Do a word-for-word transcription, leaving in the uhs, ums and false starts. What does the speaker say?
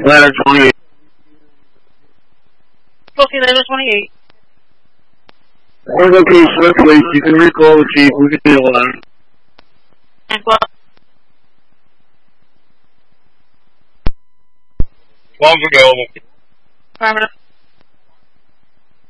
Ladder twenty-eight. Closing ladder twenty-eight. One location, let's wait. You can recall the chief. We can deal with that. And well, Bombs available. parameter.